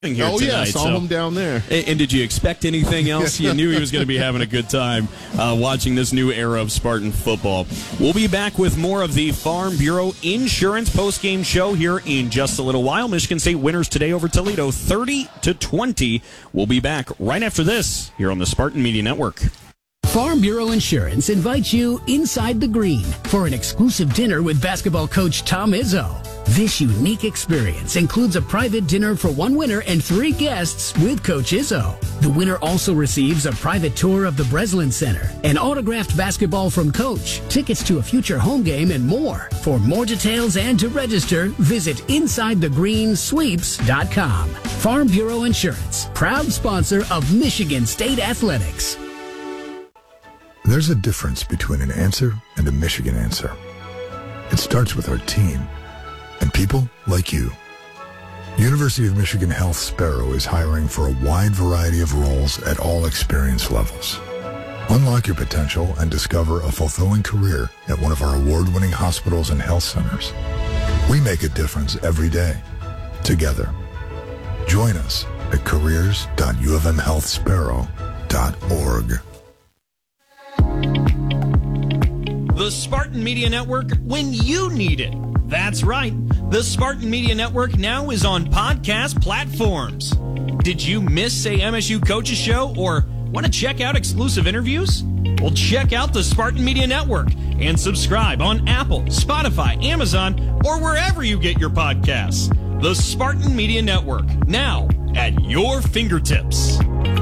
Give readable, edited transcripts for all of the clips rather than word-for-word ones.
here Oh, tonight. yeah, saw him down there. And did you expect anything else? You knew he was going to be having a good time watching this new era of Spartan football. We'll be back with more of the Farm Bureau Insurance postgame show here in just a little while. Michigan State winners today over Toledo, 30-20. We'll be back right after this here on the Spartan Media Network. Farm Bureau Insurance invites you inside the green for an exclusive dinner with basketball coach Tom Izzo. This unique experience includes a private dinner for one winner and 3 guests with Coach Izzo. The winner also receives a private tour of the Breslin Center, an autographed basketball from Coach, tickets to a future home game, and more. For more details and to register, visit InsideTheGreenSweeps.com. Farm Bureau Insurance, proud sponsor of Michigan State Athletics. There's a difference between an answer and a Michigan answer. It starts with our team and people like you. University of Michigan Health Sparrow is hiring for a wide variety of roles at all experience levels. Unlock your potential and discover a fulfilling career at one of our award-winning hospitals and health centers. We make a difference every day, together. Join us at careers.ufmhealthsparrow.org. The Spartan Media Network when you need it. That's right. The Spartan Media Network now is on podcast platforms. Did you miss a MSU Coaches Show or want to check out exclusive interviews? Well, check out the Spartan Media Network and subscribe on Apple, Spotify, Amazon, or wherever you get your podcasts. The Spartan Media Network, now at your fingertips.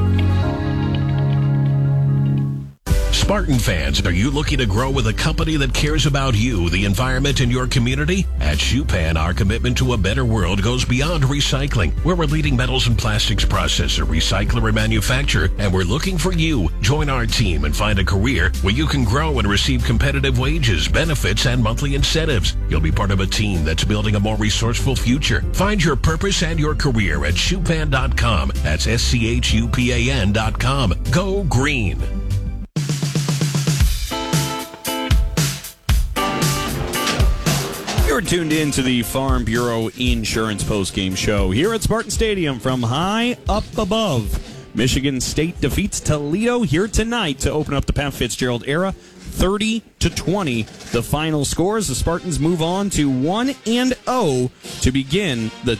Spartan fans, are you looking to grow with a company that cares about you, the environment, and your community? At Shupan, our commitment to a better world goes beyond recycling. We're a leading metals and plastics processor, recycler, and manufacturer, and we're looking for you. Join our team and find a career where you can grow and receive competitive wages, benefits, and monthly incentives. You'll be part of a team that's building a more resourceful future. Find your purpose and your career at Shupan.com. That's SCHUPAN.com. Go green. You're tuned in to the Farm Bureau Insurance postgame show here at Spartan Stadium from high up above. Michigan State defeats Toledo here tonight to open up the Pat Fitzgerald era, 30-20. The final score as the Spartans move on to 1-0 to begin the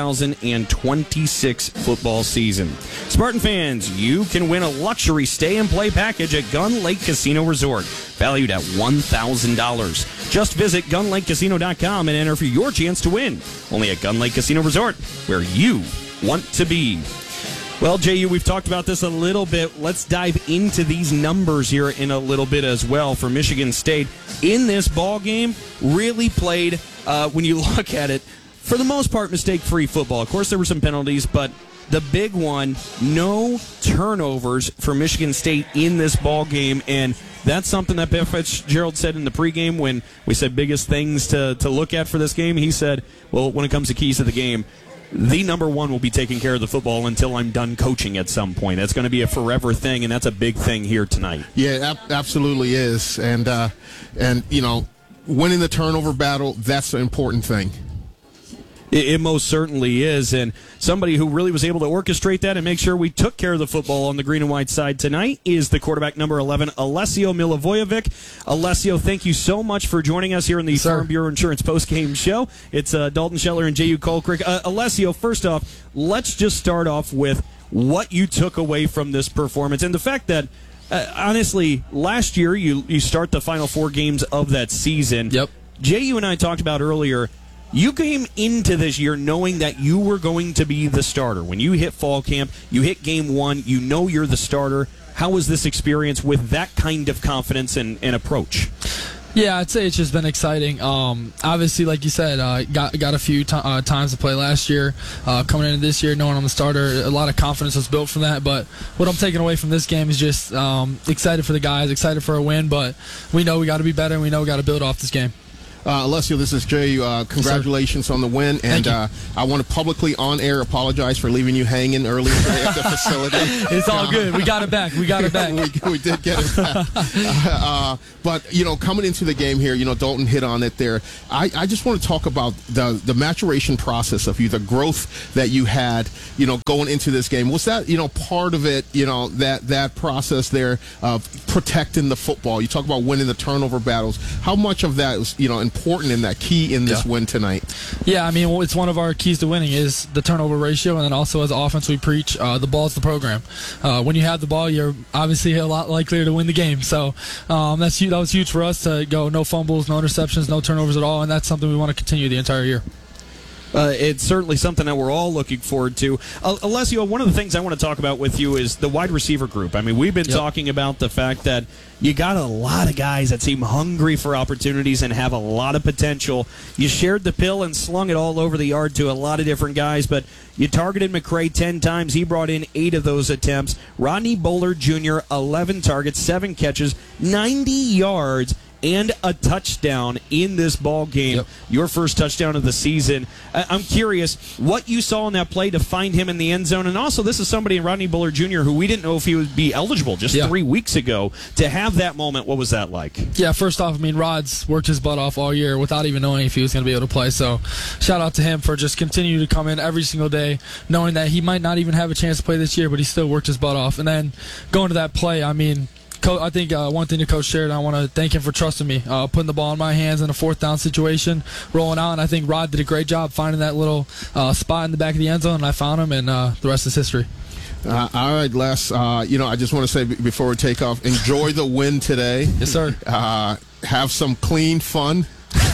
2026 football season. Spartan fans, you can win a luxury stay and play package at Gun Lake Casino Resort, valued at $1,000. Just visit gunlakecasino.com and enter for your chance to win. Only at Gun Lake Casino Resort, where you want to be. Well, JU, we've talked about this a little bit. Let's dive into these numbers here in a little bit as well for Michigan State. In this ball game, really played, when you look at it, for the most part, mistake-free football. Of course, there were some penalties, but the big one, no turnovers for Michigan State in this ball game, and that's something that Pat Fitzgerald said in the pregame when we said biggest things to look at for this game. He said, well, when it comes to keys to the game, the number one will be taking care of the football until I'm done coaching at some point. That's going to be a forever thing, and that's a big thing here tonight. Yeah, absolutely is. And you know, winning the turnover battle, that's the important thing. It most certainly is, and somebody who really was able to orchestrate that and make sure we took care of the football on the green and white side tonight is the quarterback number 11, Alessio Milivojevic. Alessio, thank you so much for joining us here in the Farm Bureau Insurance postgame show. It's Dalton Scheller and J.U. Colcrick. Alessio, first off, let's just start off with what you took away from this performance and the fact that honestly, last year you start the final 4 games of that season. Yep. J.U. and I talked about earlier, you came into this year knowing that you were going to be the starter. When you hit fall camp, you hit game 1, you know you're the starter. How was this experience with that kind of confidence and approach? Yeah, I'd say it's just been exciting. Obviously, like you said, got a few times to play last year. Coming into this year, knowing I'm the starter, a lot of confidence was built from that. But what I'm taking away from this game is just excited for the guys, excited for a win. But we know we got to be better, and we know we got to build off this game. Alessio, this is Jay. Congratulations on the win. And I want to publicly on air apologize for leaving you hanging earlier today at the facility. It's all good. We got it back. We did get it back. But, coming into the game here, Dalton hit on it there. I just want to talk about the maturation process of you, the growth that you had, going into this game. Was that, part of it, that process there of protecting the football? You talk about winning the turnover battles. How much of that is, important in that key in this win tonight? Yeah, it's one of our keys to winning is the turnover ratio, and then also as offense we preach the ball's the program. When you have the ball, you're obviously a lot likelier to win the game. So that was huge for us to go no fumbles, no interceptions, no turnovers at all, and that's something we want to continue the entire year. It's certainly something that we're all looking forward to. Alessio, one of the things I want to talk about with you is the wide receiver group. We've been talking about the fact that you got a lot of guys that seem hungry for opportunities and have a lot of potential. You shared the pill and slung it all over the yard to a lot of different guys, but you targeted McCray 10 times. He brought in 8 of those attempts. Rodney Bullard Jr., 11 targets, 7 catches, 90 yards, and a touchdown in this ball game. Yep. Your first touchdown of the season. I'm curious what you saw in that play to find him in the end zone. And also, this is somebody, Rodney Bullard Jr., who we didn't know if he would be eligible just 3 weeks ago. To have that moment, what was that like? Yeah, first off, Rod's worked his butt off all year without even knowing if he was going to be able to play. So shout out to him for just continuing to come in every single day, knowing that he might not even have a chance to play this year, but he still worked his butt off. And then going to that play, I think one thing the coach shared, I want to thank him for trusting me, putting the ball in my hands in a 4th down situation, rolling out, and I think Rod did a great job finding that little spot in the back of the end zone, and I found him, and the rest is history. All right, Les, I just want to say before we take off, enjoy the win today. Yes, sir. Have some clean fun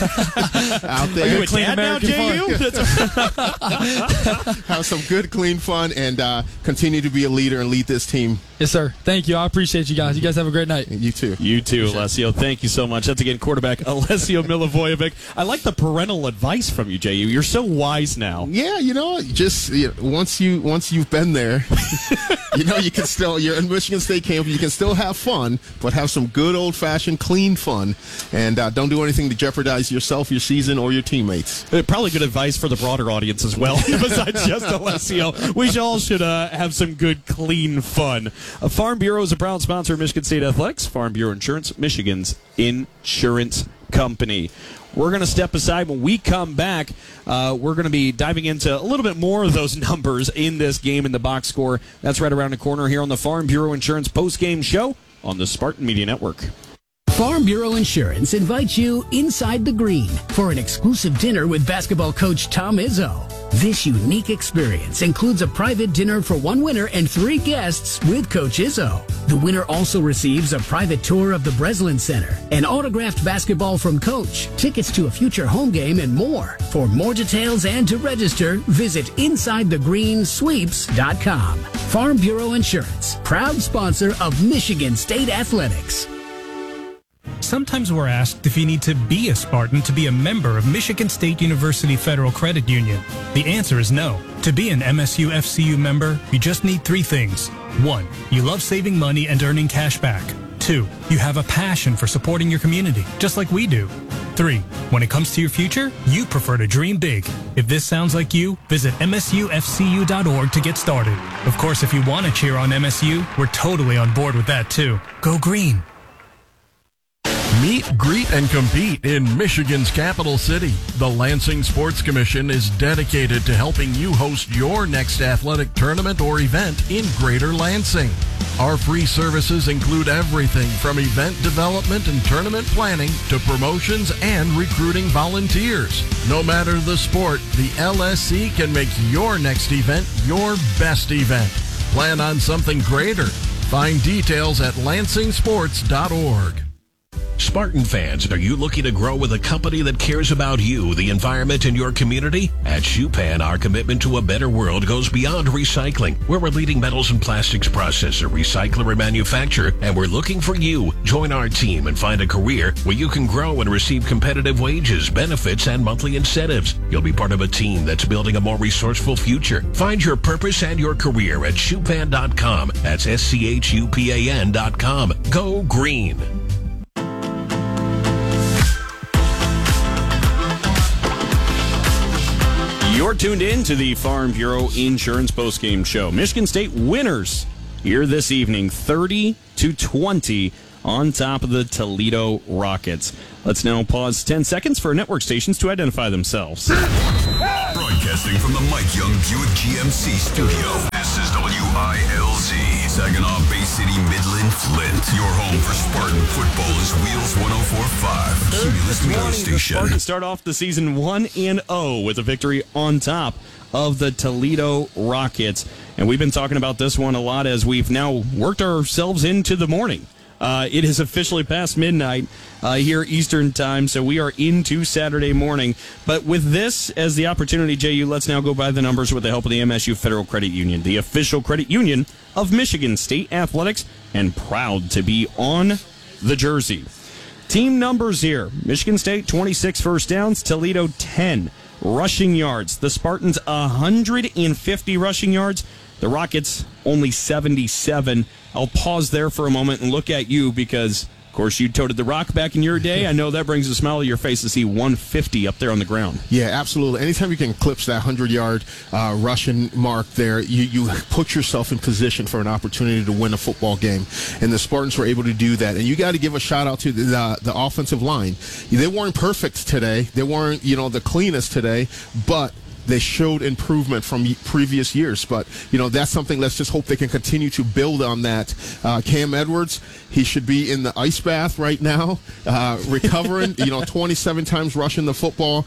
out there. Are you a dad now, JU? Have some good, clean fun, and continue to be a leader and lead this team. Yes, sir. Thank you. I appreciate you guys. You guys have a great night. You too. You too, Alessio. Thank you so much. That's, again, quarterback Alessio Milivojevic. I like the parental advice from you, JU. You're so wise now. Yeah, once you've been there, you can still, you're in Michigan State camp, you can still have fun, but have some good old-fashioned clean fun, and don't do anything to jeopardize yourself, your season, or your teammates. Probably good advice for the broader audience as well, besides just Alessio. We all should have some good, clean fun. Farm Bureau is a proud sponsor of Michigan State Athletics. Farm Bureau Insurance, Michigan's insurance company. We're going to step aside. When we come back, we're going to be diving into a little bit more of those numbers in this game in the box score. That's right around the corner here on the Farm Bureau Insurance postgame show on the Spartan Media Network. Farm Bureau Insurance invites you inside the green for an exclusive dinner with basketball coach Tom Izzo. This unique experience includes a private dinner for 1 winner and 3 guests with Coach Izzo. The winner also receives a private tour of the Breslin Center, an autographed basketball from Coach, tickets to a future home game, and more. For more details and to register, visit InsideTheGreenSweeps.com. Farm Bureau Insurance, proud sponsor of Michigan State Athletics. Sometimes we're asked if you need to be a Spartan to be a member of Michigan State University Federal Credit Union. The answer is no. To be an MSU FCU member, you just need 3 things. 1, you love saving money and earning cash back. 2, you have a passion for supporting your community, just like we do. 3, when it comes to your future, you prefer to dream big. If this sounds like you, visit MSUFCU.org to get started. Of course, if you want to cheer on MSU, we're totally on board with that too. Go green. Meet, greet, and compete in Michigan's capital city. The Lansing Sports Commission is dedicated to helping you host your next athletic tournament or event in Greater Lansing. Our free services include everything from event development and tournament planning to promotions and recruiting volunteers. No matter the sport, the LSC can make your next event your best event. Plan on something greater. Find details at lansingsports.org. Spartan fans, are you looking to grow with a company that cares about you, the environment, and your community? At Shupan, our commitment to a better world goes beyond recycling. We're a leading metals and plastics processor, recycler, and manufacturer, and we're looking for you. Join our team and find a career where you can grow and receive competitive wages, benefits, and monthly incentives. You'll be part of a team that's building a more resourceful future. Find your purpose and your career at Shupan.com. That's SCHUPAN.com. Go green. You're tuned in to the Farm Bureau Insurance Postgame Show. Michigan State winners here this evening, 30-20 on top of the Toledo Rockets. Let's now pause 10 seconds for network stations to identify themselves. Broadcasting from the Mike Young Buick GMC studio. This is WILZ, Saginaw Bay City, Midland, Flint. Your home for Spartan football is Wheels 104.5, Cumulus radio station. The Spartans start off the season 1-0 with a victory on top of the Toledo Rockets. And we've been talking about this one a lot as we've now worked ourselves into the morning. It is officially past midnight here Eastern time, so we are into Saturday morning. But with this as the opportunity, JU, let's now go by the numbers with the help of the MSU Federal Credit Union, the official credit union of Michigan State Athletics, and proud to be on the jersey. Team numbers here. Michigan State, 26 first downs. Toledo, 10 rushing yards. The Spartans, 150 rushing yards. The Rockets, only 77. I'll pause there for a moment and look at you because, of course, you toted the rock back in your day. I know that brings a smile to your face to see 150 up there on the ground. Yeah, absolutely. Anytime you can eclipse that 100-yard rushing mark there, you put yourself in position for an opportunity to win a football game. And the Spartans were able to do that. And you got to give a shout-out to the offensive line. They weren't perfect today. They weren't, the cleanest today, but they showed improvement from previous years. But, that's something, let's just hope they can continue to build on that. Cam Edwards, he should be in the ice bath right now, recovering, 27 times rushing the football,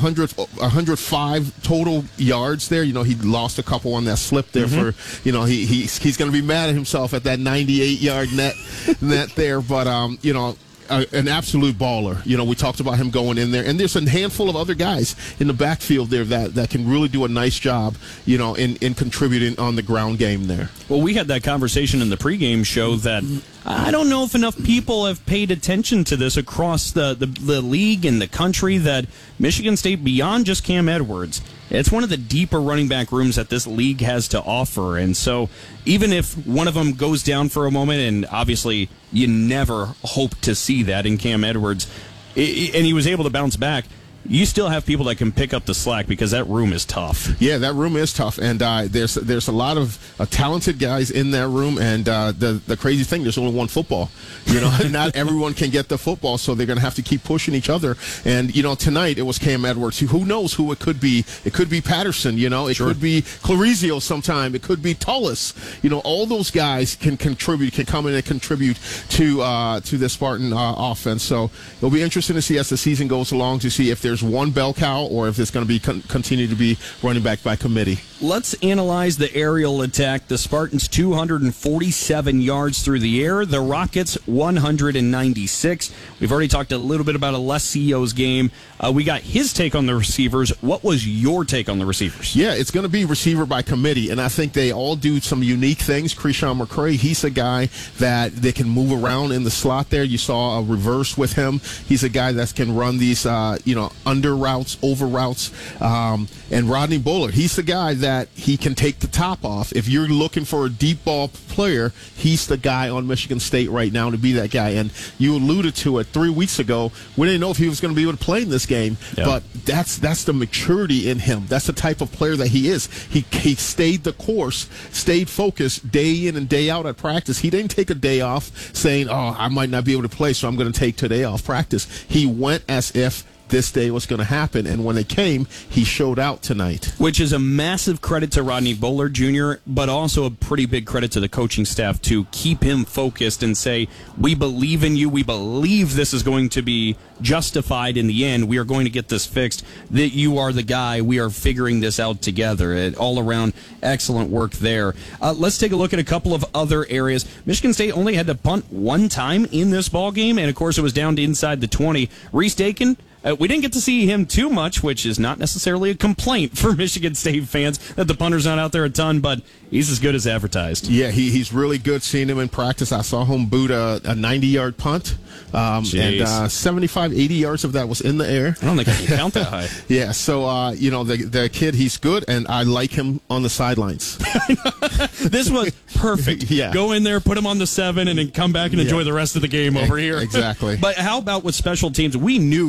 105 total yards there. He lost a couple on that slip there for, he's going to be mad at himself at that 98-yard net there. But, an absolute baller. We talked about him going in there, and there's a handful of other guys in the backfield there that can really do a nice job, in contributing on the ground game there. Well, we had that conversation in the pregame show that I don't know if enough people have paid attention to this across the league and the country, that Michigan State, beyond just Cam Edwards, it's one of the deeper running back rooms that this league has to offer. And so even if one of them goes down for a moment, and obviously you never hope to see that in Cam Edwards, and he was able to bounce back, you still have people that can pick up the slack because that room is tough. Yeah, that room is tough, and there's a lot of talented guys in that room. And the crazy thing, there's only one football. Not everyone can get the football, so they're going to have to keep pushing each other. And tonight it was Cam Edwards. Who knows who it could be? It could be Patterson. It could be Clarizio sometime. It could be Tullis. All those guys can contribute, can come in and contribute to the Spartan offense. So it'll be interesting to see as the season goes along to see if there's one bell cow or if it's going to be continue to be running back by committee. Let's analyze the aerial attack. The Spartans 247 yards through the air. The Rockets 196. We've already talked a little bit about Alessio's game. We got his take on the receivers. What was your take on the receivers? Yeah, it's going to be receiver by committee, and I think they all do some unique things. Krishan McCray, he's a guy that they can move around in the slot there. You saw a reverse with him. He's a guy that can run these, under routes, over routes. And Rodney Bullard, he's the guy that he can take the top off. If you're looking for a deep ball player, he's the guy on Michigan State right now to be that guy. And you alluded to it 3 weeks ago. We didn't know if he was going to be able to play in this game, but that's the maturity in him. That's the type of player that he is. He stayed the course, stayed focused day in and day out at practice. He didn't take a day off saying, I might not be able to play, so I'm going to take today off practice. He went as if this day was going to happen, and when it came, he showed out tonight. Which is a massive credit to Rodney Bullard Jr., but also a pretty big credit to the coaching staff to keep him focused and say, we believe in you, we believe this is going to be justified in the end, we are going to get this fixed, that you are the guy, we are figuring this out together. All around excellent work there. Let's take a look at a couple of other areas. Michigan State only had to punt one time in this ball game, and of course it was down to inside the 20. Reese Dakin, we didn't get to see him too much, which is not necessarily a complaint for Michigan State fans that the punter's not out there a ton, but he's as good as advertised. Yeah, he's really good. Seeing him in practice, I saw him boot a 90-yard punt, and 75, 80 yards of that was in the air. I don't think I can count that high. Yeah, so, the kid, he's good, and I like him on the sidelines. This was perfect. Yeah. Go in there, put him on the 7, and then come back and enjoy the rest of the game over here. Exactly. But how about with special teams? We knew Reese Dakin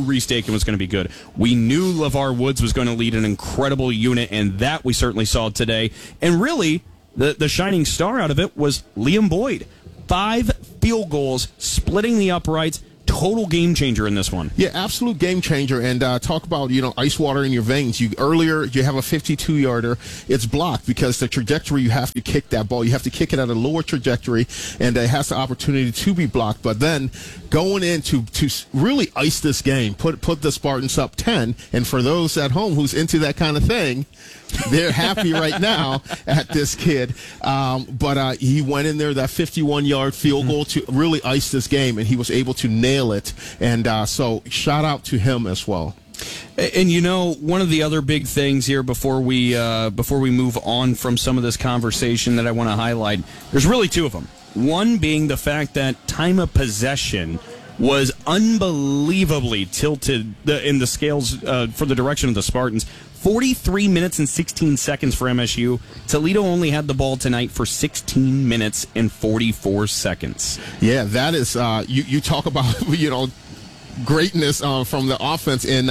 Macon was going to be good. We knew LeVar Woods was going to lead an incredible unit, and that we certainly saw today. And really, the shining star out of it was Liam Boyd. 5 field goals, splitting the uprights. Total game changer in this one. Yeah, absolute game changer. And talk about, ice water in your veins. Earlier, you have a 52-yarder. It's blocked because the trajectory you have to kick that ball. You have to kick it at a lower trajectory, and it has the opportunity to be blocked. But then going in to really ice this game, put the Spartans up 10. And for those at home who's into that kind of thing, they're happy right now at this kid. But he went in there, that 51-yard field goal to really ice this game, and he was able to nail it. And so shout out to him as well. And one of the other big things here before we move on from some of this conversation that I want to highlight, there's really 2 of them. One being the fact that time of possession was unbelievably tilted in the scales for the direction of the Spartans. 43 minutes and 16 seconds for MSU. Toledo only had the ball tonight for 16 minutes and 44 seconds. Yeah, that is, you talk about, greatness from the offense in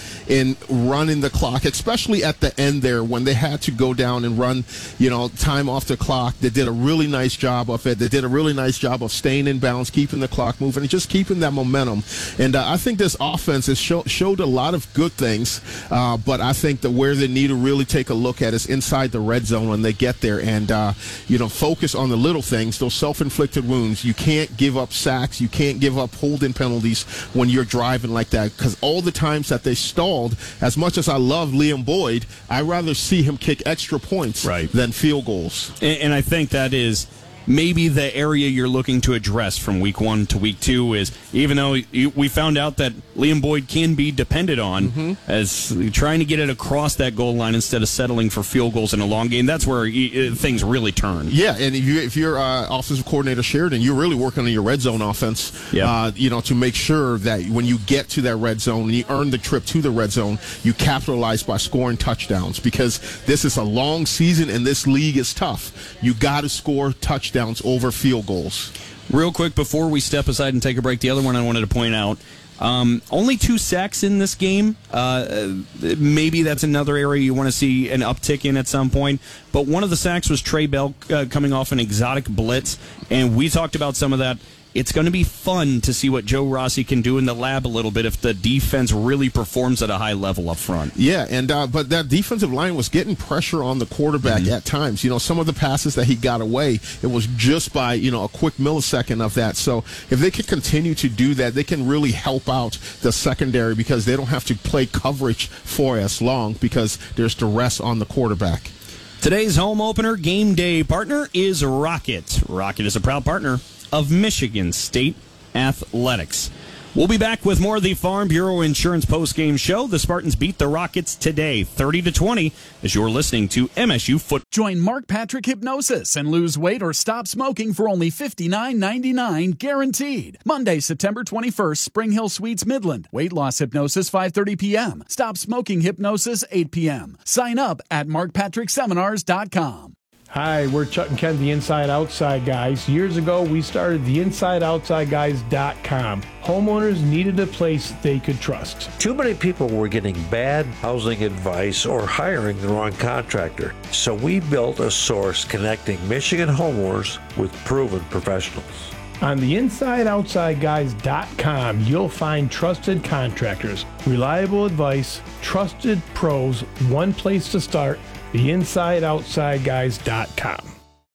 running the clock, especially at the end there when they had to go down and run, time off the clock. They did a really nice job of it. They did a really nice job of staying in bounds, keeping the clock moving, and just keeping that momentum. And I think this offense has showed a lot of good things, but I think that where they need to really take a look at is inside the red zone when they get there and, focus on the little things, those self-inflicted wounds. You can't give up sacks. You can't give up holding penalties when you're driving like that, because all the times that they stalled, as much as I love Liam Boyd, I'd rather see him kick extra points than field goals. And I think that is maybe the area you're looking to address from week 1 to week 2 is, even though we found out that Liam Boyd can be depended on as trying to get it across that goal line instead of settling for field goals in a long game, that's where things really turn. Yeah, and if you're offensive coordinator Sheridan, you're really working on your red zone offense, to make sure that when you get to that red zone and you earn the trip to the red zone, you capitalize by scoring touchdowns, because this is a long season and this league is tough. You got to score touchdowns over field goals. Real quick, before we step aside and take a break, the other one I wanted to point out, only 2 sacks in this game. Maybe that's another area you want to see an uptick in at some point. But one of the sacks was Trey Bell coming off an exotic blitz, and we talked about some of that. It's going to be fun to see what Joe Rossi can do in the lab a little bit if the defense really performs at a high level up front. Yeah, and but that defensive line was getting pressure on the quarterback at times. Some of the passes that he got away, it was just by, a quick millisecond of that. So if they can continue to do that, they can really help out the secondary, because they don't have to play coverage for as long because there's duress on the quarterback. Today's home opener game day partner is Rocket. Rocket is a proud partner of Michigan State Athletics. We'll be back with more of the Farm Bureau Insurance postgame show. The Spartans beat the Rockets today, 30-20, as you're listening to MSU Football. Join Mark Patrick Hypnosis and lose weight or stop smoking for only $59.99 guaranteed. Monday, September 21st, Spring Hill Suites, Midland. Weight loss hypnosis, 5:30 p.m. Stop smoking hypnosis, 8 p.m. Sign up at markpatrickseminars.com. Hi, we're Chuck and Ken, the Inside Outside Guys. Years ago, we started the InsideOutsideGuys.com. Homeowners needed a place they could trust. Too many people were getting bad housing advice or hiring the wrong contractor. So we built a source connecting Michigan homeowners with proven professionals. On the InsideOutsideGuys.com, you'll find trusted contractors, reliable advice, trusted pros, one place to start, the InsideOutsideGuys.com.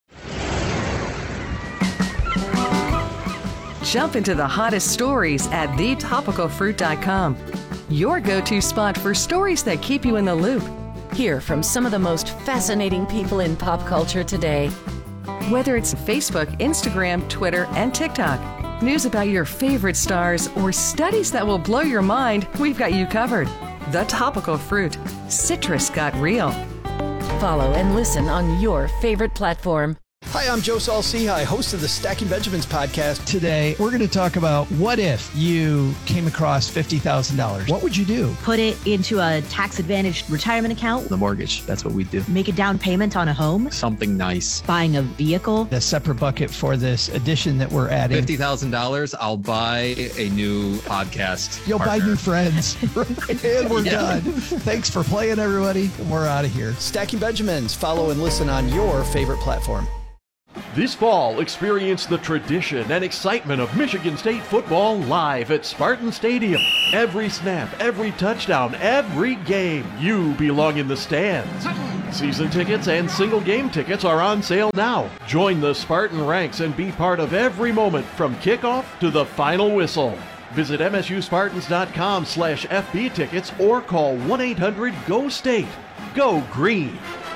Jump into the hottest stories at thetopicalfruit.com. Your go-to spot for stories that keep you in the loop. Hear from some of the most fascinating people in pop culture today. Whether it's Facebook, Instagram, Twitter, and TikTok, news about your favorite stars, or studies that will blow your mind, we've got you covered. The Topical Fruit. Citrus got real. Follow and listen on your favorite platform. Hi, I'm Joe Saul-Sehy, host of the Stacking Benjamins podcast. Today, we're going to talk about what if you came across $50,000. What would you do? Put it into a tax-advantaged retirement account. The mortgage, that's what we do. Make a down payment on a home. Something nice. Buying a vehicle. A separate bucket for this addition that we're adding. $50,000, I'll buy a new podcast You'll partner. buy new friends. And we're done. Thanks for playing, everybody. We're out of here. Stacking Benjamins. Follow and listen on your favorite platform. This fall, experience the tradition and excitement of Michigan State football live at Spartan Stadium. Every snap, every touchdown, every game, you belong in the stands. Season tickets and single game tickets are on sale now. Join the Spartan ranks and be part of every moment from kickoff to the final whistle. Visit MSUSpartans.com/FB tickets or call 1-800-GO-STATE. Go Green!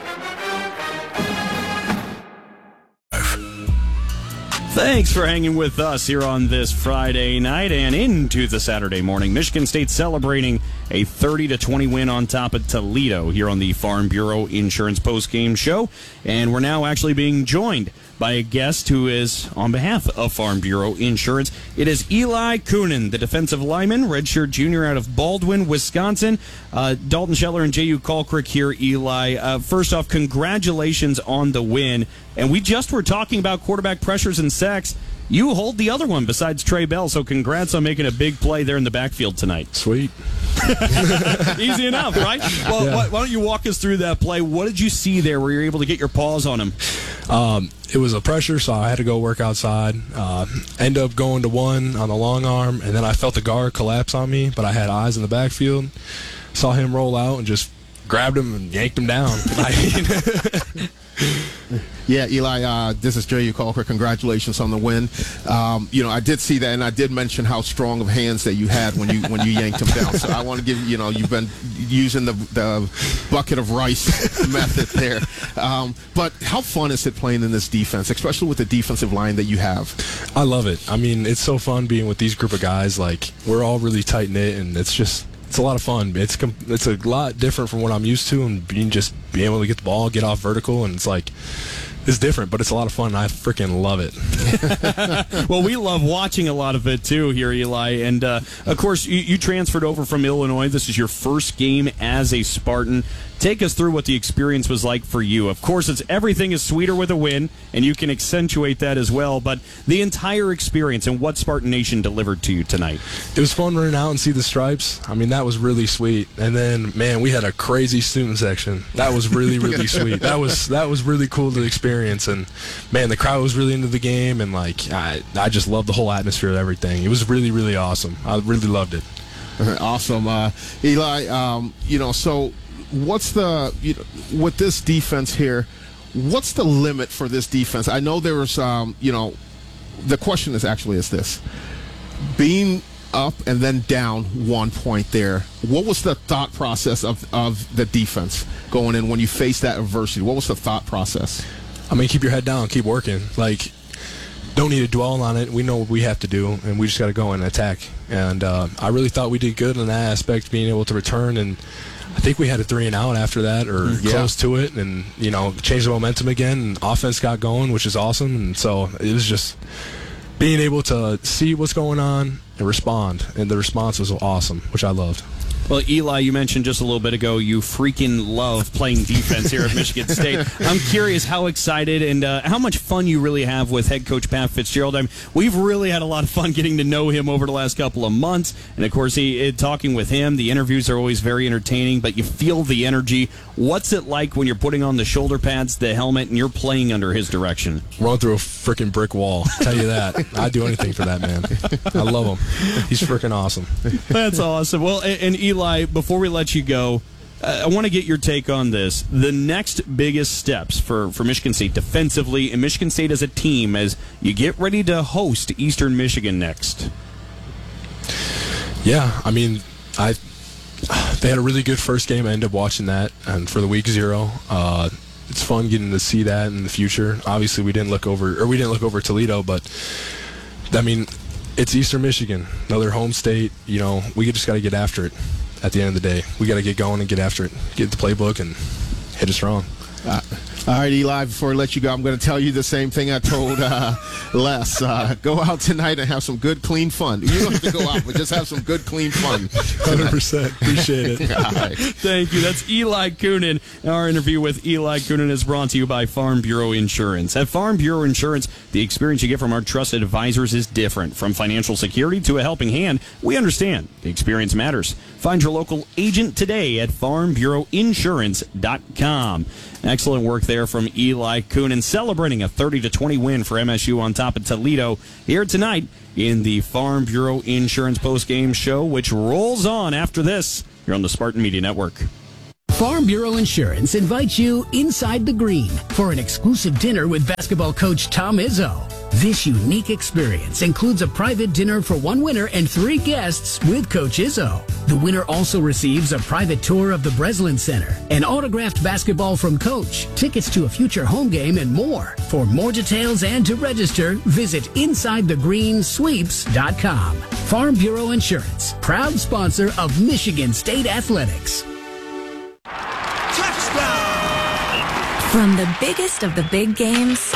Thanks for hanging with us here on this Friday night and into the Saturday morning. Michigan State celebrating a 30-20 win on top of Toledo here on the Farm Bureau Insurance postgame show. And we're now actually being joined by a guest who is on behalf of Farm Bureau Insurance. It is Eli Coonan, the defensive lineman, redshirt junior out of Baldwin, Wisconsin. Dalton Scheller and J.U. Kalkrick here, Eli. First off, congratulations on the win. And we just were talking about quarterback pressures and sacks. You hold the other one besides Trey Bell, so congrats on making a big play there in the backfield tonight. Sweet. Easy enough, right? Well, Yeah. why don't you walk us through that play? What did you see there where you were able to get your paws on him? It was a pressure, so I had to go work outside. End up going to one on the long arm, and then I felt the guard collapse on me, but I had eyes in the backfield. Saw him roll out and just grabbed him and yanked him down. Yeah, Eli, this is J.U. Kalkrick. Congratulations on the win. I did see that, and I did mention how strong of hands that you had when you yanked him down. So I want to give you've been using the bucket of rice method there. But how fun is it playing in this defense, especially with the defensive line that you have? I love it. I mean, it's so fun being with these group of guys. Like, we're all really tight-knit, and it's a lot of fun. It's a lot different from what I'm used to, and being able to get the ball, get off vertical, and it's different, but it's a lot of fun, and I freaking love it. Well, we love watching a lot of it, too, here, Eli. And, of course, you transferred over from Illinois. This is your first game as a Spartan. Take us through what the experience was like for you. Of course, everything is sweeter with a win, and you can accentuate that as well. But the entire experience and what Spartan Nation delivered to you tonight. It was fun running out and see the stripes. I mean, that was really sweet. And then, man, we had a crazy student section. That was really, really sweet. That was really cool to experience. And, man, the crowd was really into the game, and, I just loved the whole atmosphere of everything. It was really, really awesome. I really loved it. Awesome. Eli, so what's with this defense here, what's the limit for this defense? I know there was, the question is this. Being up and then down 1 point there, what was the thought process of the defense going in when you faced that adversity? What was the thought process? I mean, keep your head down, keep working. Don't need to dwell on it. We know what we have to do, and we just got to go and attack. And I really thought we did good in that aspect, being able to return. And I think we had a 3-and-out after that, or close to it, and changed the momentum again. And offense got going, which is awesome. And so it was just being able to see what's going on and respond. And the response was awesome, which I loved. Well, Eli, you mentioned just a little bit ago you freaking love playing defense here at Michigan State. I'm curious how excited and how much fun you really have with head coach Pat Fitzgerald. We've really had a lot of fun getting to know him over the last couple of months. And, of course, talking with him, the interviews are always very entertaining, but you feel the energy. What's it like when you're putting on the shoulder pads, the helmet, and you're playing under his direction? Run through a freaking brick wall. I'll tell you that. I'd do anything for that man. I love him. He's freaking awesome. That's awesome. Well, and Eli, before we let you go, I want to get your take on this. The next biggest steps for Michigan State defensively and Michigan State as a team as you get ready to host Eastern Michigan next. Yeah, I mean, they had a really good first game. I ended up watching that, and for the week 0, it's fun getting to see that in the future. Obviously, we didn't look over Toledo, but I mean, it's Eastern Michigan, another home state. We just got to get after it. At the end of the day, we got to get going and get after it, get the playbook, and hit it strong. All right, Eli, before I let you go, I'm going to tell you the same thing I told Les. Go out tonight and have some good, clean fun. You don't have to go out, but just have some good, clean fun. 100%. Appreciate it. All right. Thank you. That's Eli Coonan. Our interview with Eli Coonan is brought to you by Farm Bureau Insurance. At Farm Bureau Insurance, the experience you get from our trusted advisors is different. From financial security to a helping hand, we understand the experience matters. Find your local agent today at farmbureauinsurance.com. Excellent work there from Eli Coonan, celebrating a 30-20 win for MSU on top of Toledo here tonight in the Farm Bureau Insurance postgame show, which rolls on after this here on the Spartan Media Network. Farm Bureau Insurance invites you inside the green for an exclusive dinner with basketball coach Tom Izzo. This unique experience includes a private dinner for one winner and 3 guests with Coach Izzo. The winner also receives a private tour of the Breslin Center, an autographed basketball from Coach, tickets to a future home game, and more. For more details and to register, visit InsideTheGreenSweeps.com. Farm Bureau Insurance, proud sponsor of Michigan State Athletics. From the biggest of the big games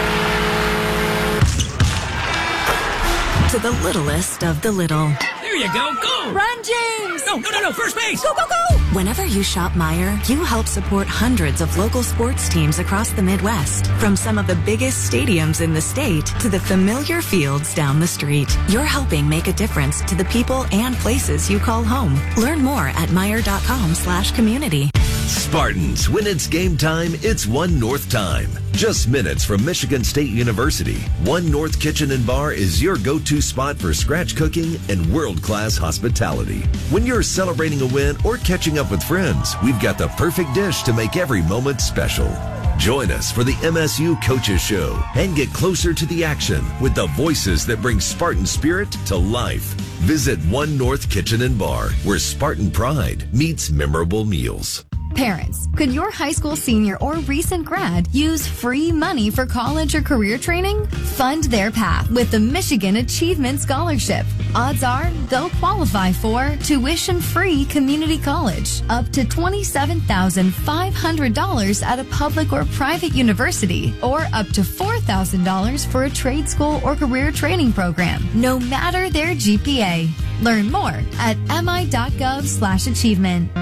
to the littlest of the little. There you go. Go! Run, James! No, first base! Go, go, go! Whenever you shop Meijer, you help support hundreds of local sports teams across the Midwest. From some of the biggest stadiums in the state to the familiar fields down the street. You're helping make a difference to the people and places you call home. Learn more at Meijer.com/community. Spartans, when it's game time, it's One North time. Just minutes from Michigan State University, One North Kitchen and Bar is your go-to spot for scratch cooking and world-class hospitality. When you're celebrating a win or catching up with friends, we've got the perfect dish to make every moment special. Join us for the MSU Coaches Show and get closer to the action with the voices that bring Spartan spirit to life. Visit One North Kitchen and Bar, where Spartan pride meets memorable meals. Parents, could your high school senior or recent grad use free money for college or career training? Fund their path with the Michigan Achievement Scholarship. Odds are they'll qualify for tuition-free community college, up to $27,500 at a public or private university, or up to $4,000 for a trade school or career training program, no matter their GPA. Learn more at mi.gov/achievement.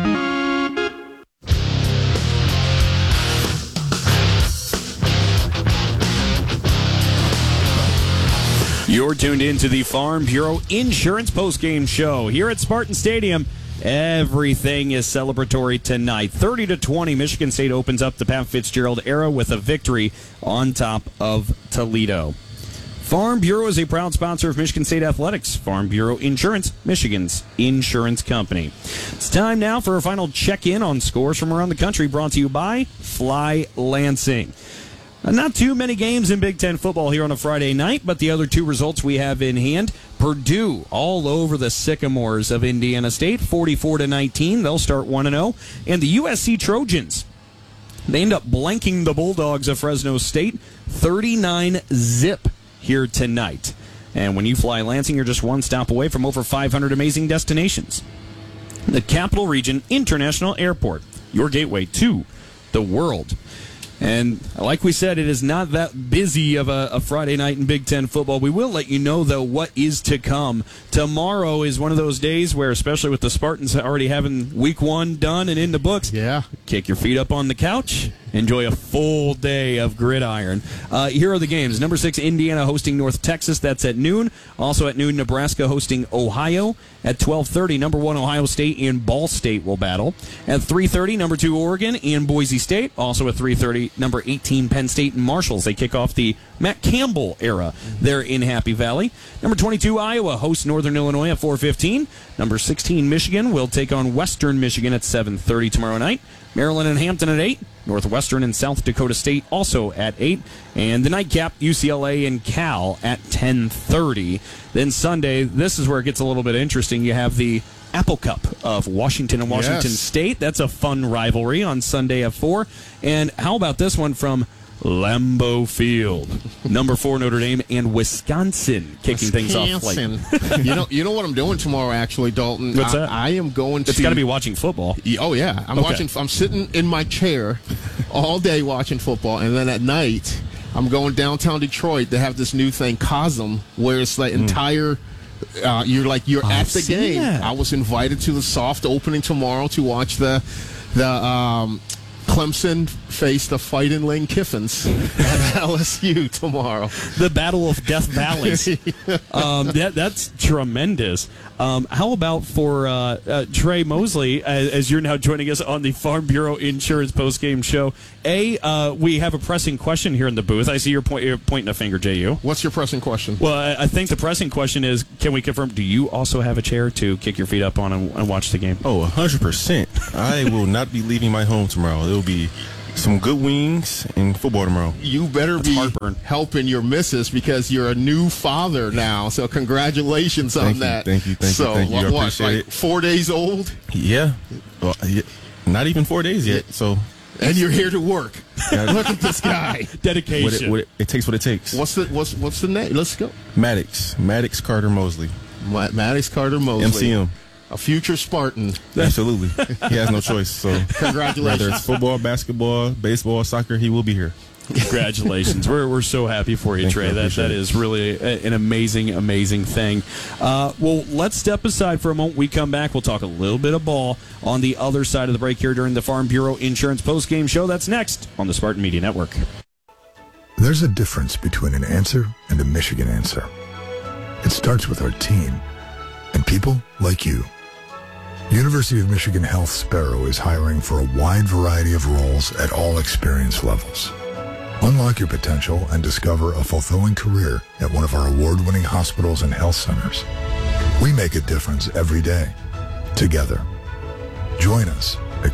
You're tuned in to the Farm Bureau Insurance postgame show here at Spartan Stadium. Everything is celebratory tonight. 30-20, Michigan State opens up the Pat Fitzgerald era with a victory on top of Toledo. Farm Bureau is a proud sponsor of Michigan State Athletics. Farm Bureau Insurance, Michigan's insurance company. It's time now for a final check-in on scores from around the country, brought to you by Fly Lansing. Not too many games in Big Ten football here on a Friday night, but the other 2 results we have in hand. Purdue all over the Sycamores of Indiana State, 44-19. They'll start 1-0. And the USC Trojans, they end up blanking the Bulldogs of Fresno State, 39-0 here tonight. And when you fly Lansing, you're just one stop away from over 500 amazing destinations. The Capital Region International Airport, your gateway to the world. And like we said, it is not that busy of a Friday night in Big Ten football. We will let you know, though, what is to come. Tomorrow is one of those days where, especially with the Spartans already having week 1 done and in the books, kick your feet up on the couch, enjoy a full day of gridiron. Here are the games. Number 6, Indiana hosting North Texas. That's at noon. Also at noon, Nebraska hosting Ohio. At 12:30, number 1 Ohio State and Ball State will battle. At 3:30, number 2 Oregon and Boise State. Also at 3:30, number 18 Penn State and Marshall. They kick off the Matt Campbell era there in Happy Valley. Number 22 Iowa hosts Northern Illinois at 4:15. Number 16 Michigan will take on Western Michigan at 7:30 tomorrow night. Maryland and Hampton at 8. Northwestern and South Dakota State also at 8. And the nightcap, UCLA and Cal at 10:30. Then Sunday, this is where it gets a little bit interesting. You have the Apple Cup of Washington and Washington State. That's a fun rivalry on Sunday at 4. And how about this one from Lambeau Field? Number 4 Notre Dame and Wisconsin kicking things off late. You know what I'm doing tomorrow, actually, Dalton? What's that? I am going to... It's got to be watching football. Oh, yeah. I'm watching. I'm sitting in my chair all day watching football, and then at night I'm going downtown Detroit. They have this new thing, Cosm, where it's like entire. You're at the game. That. I was invited to the soft opening tomorrow to watch the Clemson face the Fighting Lane Kiffins at LSU tomorrow. The Battle of Death Valleys. That's tremendous. How about for Trey Mosley, as you're now joining us on the Farm Bureau Insurance postgame show? We have a pressing question here in the booth. I see you're pointing a finger, JU. What's your pressing question? Well, I think the pressing question is, can we confirm, do you also have a chair to kick your feet up on and watch the game? Oh, 100%. I will not be leaving my home tomorrow. It'll be some good wings and football tomorrow. You better be helping your missus because you're a new father now. So congratulations on that. Thank you. So I appreciate it. 4 days old? Yeah. Well, not even 4 days yet. So. And you're here to work. Look at this guy. Dedication. It takes what it takes. What's the name? Let's go. Maddox Carter Mosley. Maddox Carter Mosley. MCM. A future Spartan. Absolutely. He has no choice. So congratulations. Whether it's football, basketball, baseball, soccer, he will be here. Congratulations. We're so happy for you, Thank Trey. you. That is really an amazing thing. Well, let's step aside for a moment. We come back. We'll talk a little bit of ball on the other side of the break here during the Farm Bureau Insurance postgame show. That's next on the Spartan Media Network. There's a difference between an answer and a Michigan answer. It starts with our team and people like you. University of Michigan Health Sparrow is hiring for a wide variety of roles at all experience levels. Unlock your potential and discover a fulfilling career at one of our award-winning hospitals and health centers. We make a difference every day, together. Join us at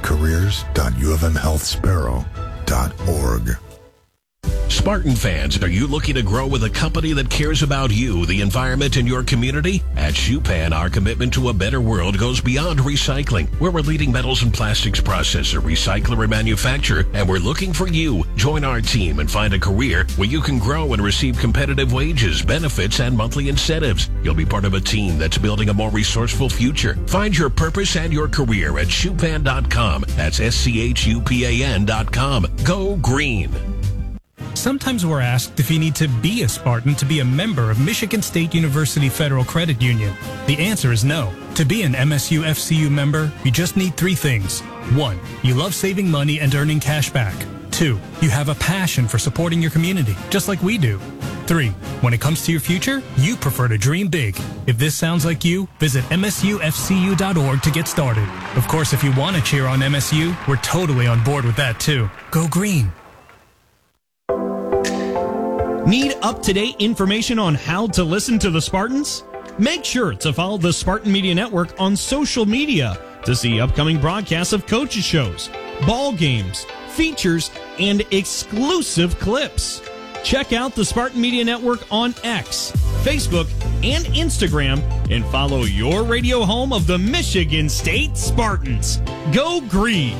careers.ufmhealthsparrow.org. Spartan fans, are you looking to grow with a company that cares about you, the environment, and your community? At Shupan, our commitment to a better world goes beyond recycling. We're a leading metals and plastics processor, recycler, and manufacturer, and we're looking for you. Join our team and find a career where you can grow and receive competitive wages, benefits, and monthly incentives. You'll be part of a team that's building a more resourceful future. Find your purpose and your career at Shupan.com. That's SCHUPAN.com. Go green. Sometimes we're asked if you need to be a Spartan to be a member of Michigan State University Federal Credit Union. The answer is no. To be an MSU FCU member, you just need 3 things. 1, you love saving money and earning cash back. 2, you have a passion for supporting your community, just like we do. 3, when it comes to your future, you prefer to dream big. If this sounds like you, visit msufcu.org to get started. Of course, if you want to cheer on MSU, we're totally on board with that too. Go green. Need up-to-date information on how to listen to the Spartans? Make sure to follow the Spartan Media Network on social media to see upcoming broadcasts of coaches' shows, ball games, features, and exclusive clips. Check out the Spartan Media Network on X, Facebook, and Instagram, and follow your radio home of the Michigan State Spartans. Go green!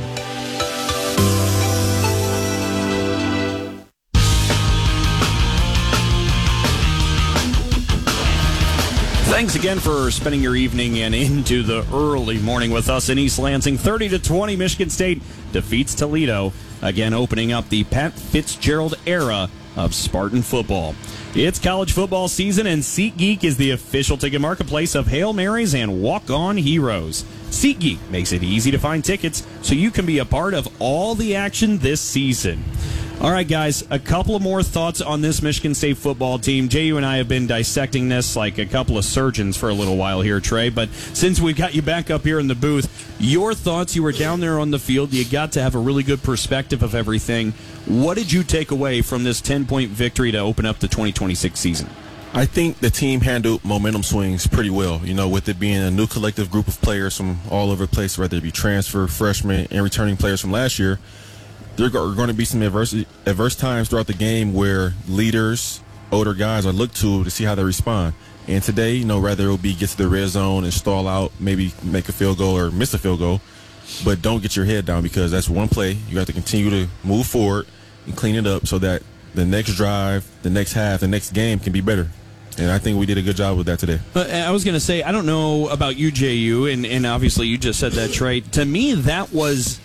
Thanks again for spending your evening and into the early morning with us in East Lansing. 30-20, Michigan State defeats Toledo, again opening up the Pat Fitzgerald era of Spartan football. It's college football season, and SeatGeek is the official ticket marketplace of Hail Marys and walk-on heroes. SeatGeek makes it easy to find tickets so you can be a part of all the action this season. All right, guys, a couple of more thoughts on this Michigan State football team. JU and I have been dissecting this like a couple of surgeons for a little while here, Trey, but since we got you back up here in the booth, your thoughts, you were down there on the field, you got to have a really good perspective of everything. What did you take away from this 10-point victory to open up the 2026 season? I think the team handled momentum swings pretty well, with it being a new collective group of players from all over the place, whether it be transfer, freshmen, and returning players from last year. There are going to be some adverse times throughout the game where leaders, older guys are looked to see how they respond. And today, whether it will be get to the red zone and stall out, maybe make a field goal or miss a field goal, but don't get your head down because that's one play. You have to continue to move forward and clean it up so that the next drive, the next half, the next game can be better. And I think we did a good job with that today. I was going to say, I don't know about you, JU, and obviously you just said that, Trey. To me, that was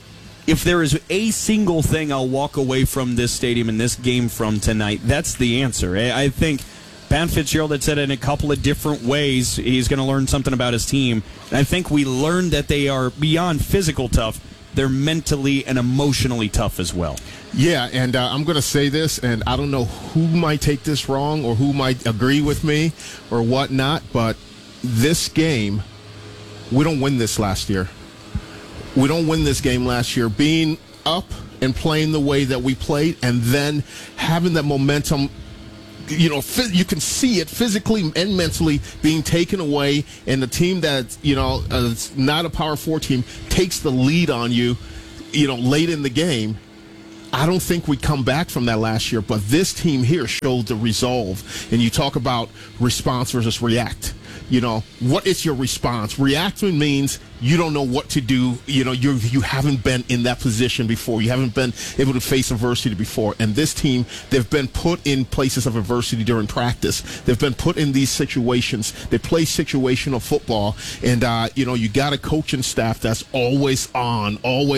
if there is a single thing I'll walk away from this stadium and this game from tonight, that's the answer. I think Pat Fitzgerald had said it in a couple of different ways. He's going to learn something about his team. And I think we learned that they are beyond physical tough. They're mentally and emotionally tough as well. Yeah, and I'm going to say this, and I don't know who might take this wrong or who might agree with me or whatnot, but this game, we don't win this last year. We don't win this game last year. Being up and playing the way that we played and then having that momentum, you can see it physically and mentally being taken away, and the team that, is not a Power 4 team takes the lead on you, late in the game. I don't think we come back from that last year, but this team here showed the resolve. And you talk about response versus react. What is your response? Reacting means you don't know what to do. You haven't been in that position before. You haven't been able to face adversity before. And this team, they've been put in places of adversity during practice. They've been put in these situations. They play situational football. And, you got a coaching staff that's always on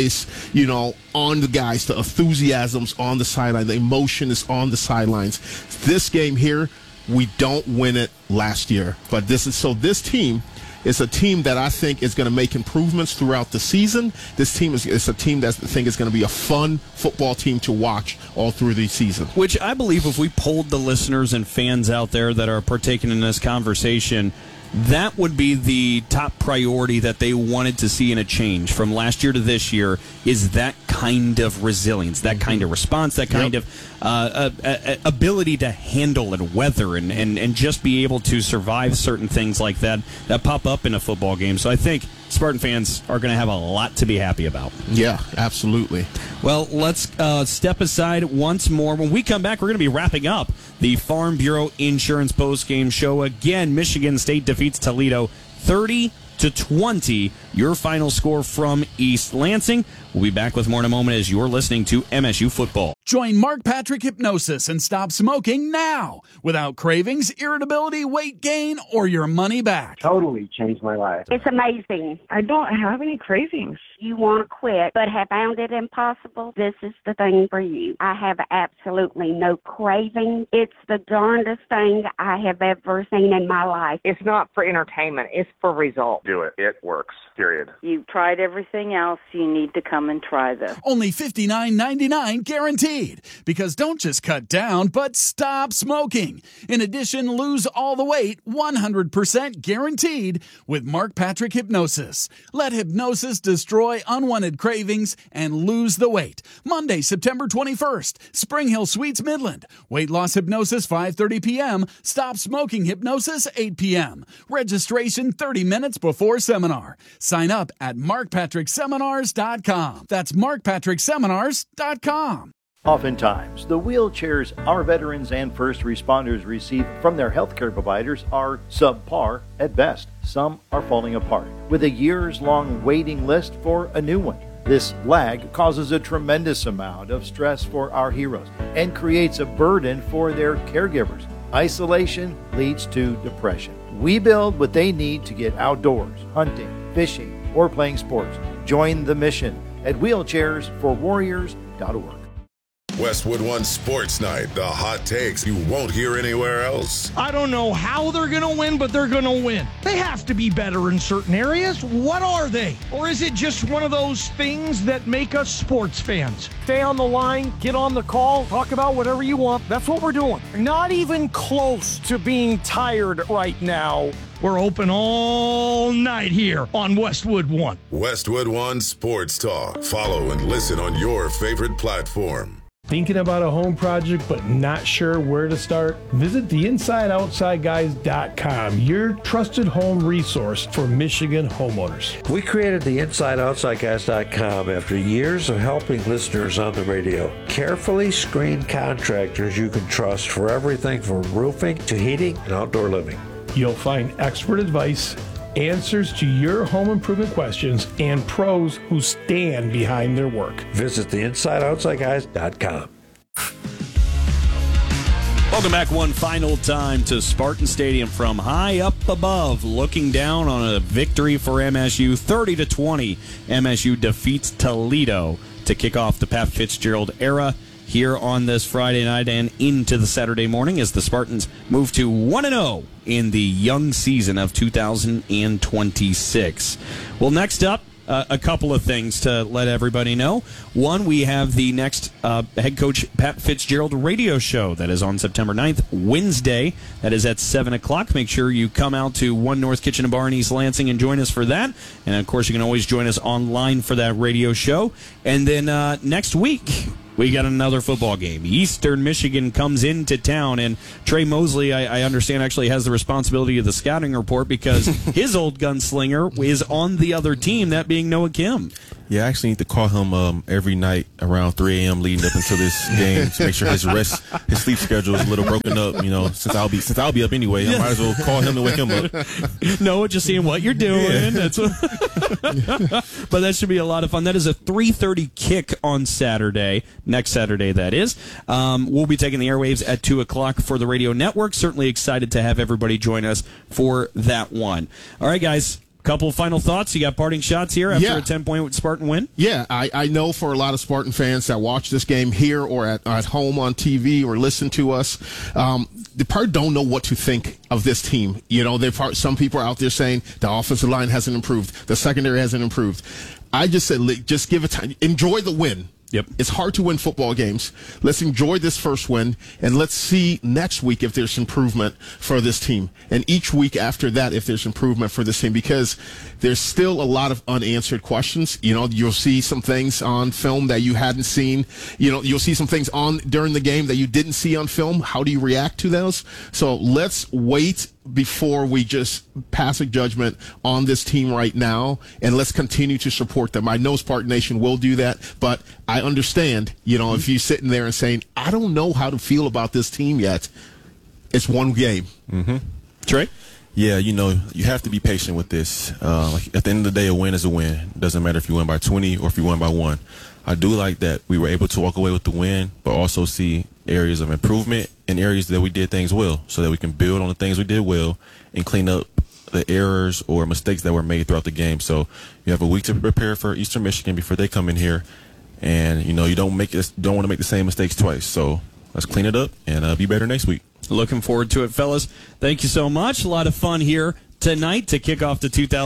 the guys. The enthusiasm's on the sideline. The emotion is on the sidelines. This game here, we don't win it last year. But this team is a team that I think is going to make improvements throughout the season. This team is a team that I think is going to be a fun football team to watch all through the season. Which I believe if we polled the listeners and fans out there that are partaking in this conversation, that would be the top priority that they wanted to see in a change from last year to this year, is that kind of resilience, that kind of response, that kind of ability to handle and weather and just be able to survive certain things like that pop up in a football game. So I think Spartan fans are going to have a lot to be happy about. Yeah, absolutely. Well, let's step aside once more. When we come back, we're going to be wrapping up the Farm Bureau Insurance postgame show. Again, Michigan State defeats Toledo 30-20. Your final score from East Lansing. We'll be back with more in a moment as you're listening to MSU Football. Join Mark Patrick Hypnosis and stop smoking now without cravings, irritability, weight gain, or your money back. Totally changed my life. It's amazing. I don't have any cravings. You want to quit but have found it impossible? This is the thing for you. I have absolutely no craving. It's the darndest thing I have ever seen in my life. It's not for entertainment. It's for results. Do it. It works. Period. You've tried everything else. You need to come and try this. Only $59.99 guaranteed. Because don't just cut down, but stop smoking. In addition, lose all the weight 100% guaranteed with Mark Patrick Hypnosis. Let hypnosis destroy unwanted cravings and lose the weight. Monday, September 21st, Spring Hill Suites, Midland. Weight loss hypnosis 5:30 p.m. Stop smoking hypnosis 8 p.m. Registration 30 minutes before seminar. Sign up at markpatrickseminars.com. That's markpatrickseminars.com. Oftentimes, the wheelchairs our veterans and first responders receive from their healthcare providers are subpar at best. Some are falling apart, with a years-long waiting list for a new one. This lag causes a tremendous amount of stress for our heroes and creates a burden for their caregivers. Isolation leads to depression. We build what they need to get outdoors, hunting, fishing, or playing sports. Join the mission at wheelchairsforwarriors.org. Westwood One Sports Night, the hot takes you won't hear anywhere else. I don't know how they're going to win, but they're going to win. They have to be better in certain areas. What are they? Or is it just one of those things that make us sports fans? Stay on the line, get on the call, talk about whatever you want. That's what we're doing. Not even close to being tired right now. We're open all night here on Westwood One. Westwood One Sports Talk. Follow and listen on your favorite platform. Thinking about a home project but not sure where to start? Visit theinsideoutsideguys.com, your trusted home resource for Michigan homeowners. We created the InsideOutsideGuys.com after years of helping listeners on the radio. Carefully screened contractors you can trust for everything from roofing to heating and outdoor living. You'll find expert advice, answers to your home improvement questions, and pros who stand behind their work. Visit theinsideoutsideguys.com. Welcome back one final time to Spartan Stadium from high up above, looking down on a victory for MSU. 30-20, MSU defeats Toledo to to kick off the Pat Fitzgerald era here on this Friday night and into the Saturday morning as the Spartans move to 1-0 in the young season of 2026. Well, next up, a couple of things to let everybody know. One, we have the next head coach Pat Fitzgerald radio show that is on September 9th, Wednesday. That is at 7 o'clock. Make sure you come out to One North Kitchen and Bar in East Lansing and join us for that. And, of course, you can always join us online for that radio show. And then next week, we got another football game. Eastern Michigan comes into town, and Trey Mosley, I understand, actually has the responsibility of the scouting report because his old gunslinger is on the other team, that being Noah Kim. Yeah, I actually need to call him every night around 3 a.m. leading up until this game to make sure his sleep schedule is a little broken up. Since I'll be up anyway, I might as well call him and wake him up. Noah, just seeing what you're doing. Yeah. That's what but that should be a lot of fun. That is a 3:30 kick on Saturday. Next Saturday, that is. We'll be taking the airwaves at 2 o'clock for the radio network. Certainly excited to have everybody join us for that one. All right, guys. Couple final thoughts. You got parting shots here after a 10-point Spartan win? Yeah, I know for a lot of Spartan fans that watch this game here or at home on TV or listen to us, they probably don't know what to think of this team. Some people are out there saying the offensive line hasn't improved, the secondary hasn't improved. I just said, just give it time. Enjoy the win. Yep. It's hard to win football games. Let's enjoy this first win, and let's see next week if there's improvement for this team. And each week after that, if there's improvement for this team, because there's still a lot of unanswered questions. You'll see some things on film that you hadn't seen. You'll see some things during the game that you didn't see on film. How do you react to those? So let's wait before we just pass a judgment on this team right now, and let's continue to support them. I know Spartan Nation will do that, but I understand, if you're sitting there and saying, I don't know how to feel about this team yet, it's one game. Mm-hmm. Trey? Yeah, you have to be patient with this. At the end of the day, a win is a win. It doesn't matter if you win by 20 or if you win by 1. I do like that we were able to walk away with the win, but also see areas of improvement and areas that we did things well so that we can build on the things we did well and clean up the errors or mistakes that were made throughout the game. So you have a week to prepare for Eastern Michigan before they come in here, and you don't want to make the same mistakes twice. So let's clean it up and be better next week. Looking forward to it, fellas. Thank you so much. A lot of fun here tonight to kick off the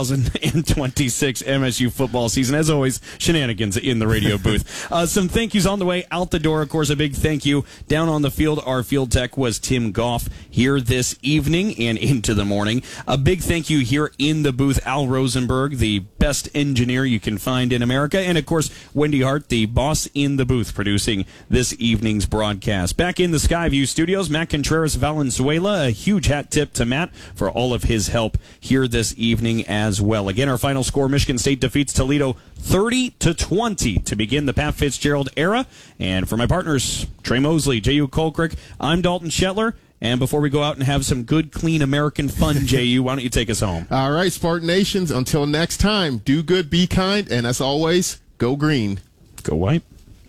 2026 MSU football season. As always, shenanigans in the radio booth. Some thank yous on the way out the door. Of course, a big thank you down on the field. Our field tech was Tim Goff here this evening and into the morning. A big thank you here in the booth, Al Rosenberg, the best engineer you can find in America. And, of course, Wendy Hart, the boss in the booth, producing this evening's broadcast. Back in the Skyview studios, Matt Contreras Valenzuela. A huge hat tip to Matt for all of his help here this evening as well. Again, our final score, Michigan State defeats Toledo 30-20 to begin the Pat Fitzgerald era. And for my partners, Trey Mosley, J.U. Colcrick, I'm Dalton Shetler. And before we go out and have some good, clean American fun, J.U., why don't you take us home? All right, Spartan Nations, until next time, do good, be kind, and as always, go green. Go white.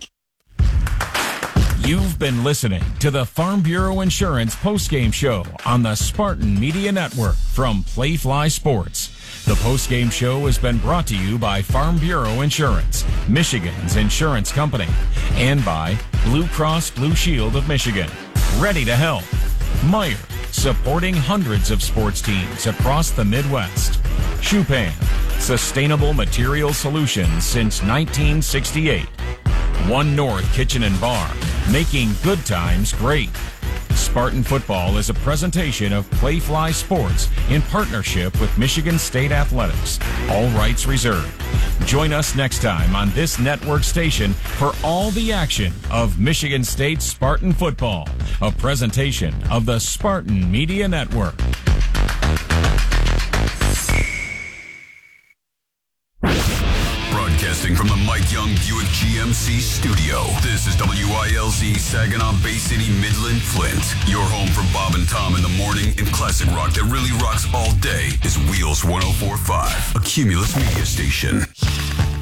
You've been listening to the Farm Bureau Insurance postgame show on the Spartan Media Network from Playfly Sports. The postgame show has been brought to you by Farm Bureau Insurance, Michigan's insurance company, and by Blue Cross Blue Shield of Michigan. Ready to help. Meyer, supporting hundreds of sports teams across the Midwest. Chupan, sustainable material solutions since 1968. One North Kitchen and Bar, making good times great. Spartan Football is a presentation of Playfly Sports in partnership with Michigan State Athletics. All rights reserved. Join us next time on this network station for all the action of Michigan State Spartan Football, a presentation of the Spartan Media Network. Broadcasting from the Mike Young Buick GMC studio, this is WILZ Saginaw Bay City, Midland, Flint. Your home for Bob and Tom in the morning and classic rock that really rocks all day is Wheels 104.5, a Cumulus media station.